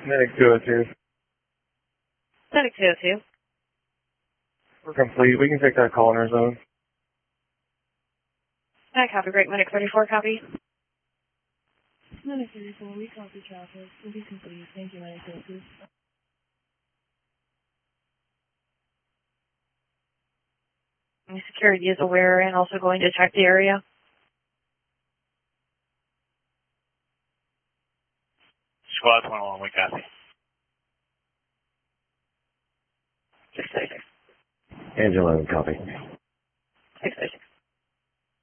Medic 202. Medic 202. We're complete. We can take that call in our zone. I copy. Great. Medic 34, copy. Medic 34, we copy traffic. We'll be complete. Thank you, Medic 202. Security is aware and also going to check the area. Squad 21, we copy. 636. Angela, copy.